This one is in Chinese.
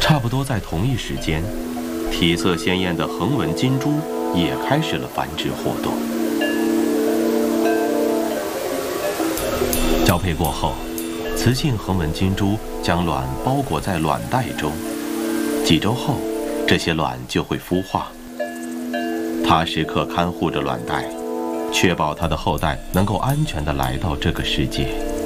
差不多在同一时间，体色鲜艳的横纹金珠也开始了繁殖活动。交配过后，雌性横纹金珠将卵包裹在卵袋中，几周后，这些卵就会孵化。它时刻看护着卵袋，确保它的后代能够安全地来到这个世界。